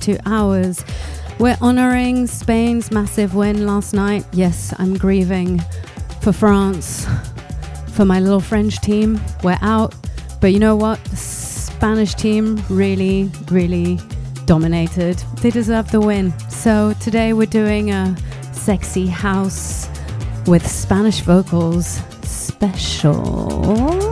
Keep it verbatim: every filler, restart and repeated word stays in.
two hours. We're honouring Spain's massive win last night. Yes, I'm grieving for France, for my little French team. We're out. But you know what? The Spanish team really, really dominated. They deserve the win. So today we're doing a sexy house with Spanish vocals special.